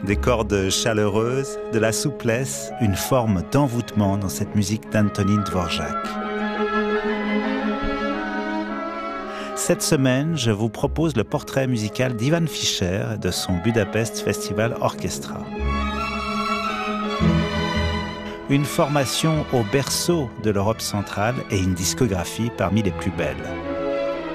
Des cordes chaleureuses, de la souplesse, une forme d'envoûtement dans cette musique d'Antonín Dvořák. Cette semaine, je vous propose le portrait musical d'Ivan Fischer et de son Budapest Festival Orchestra. Une formation au berceau de l'Europe centrale et une discographie parmi les plus belles.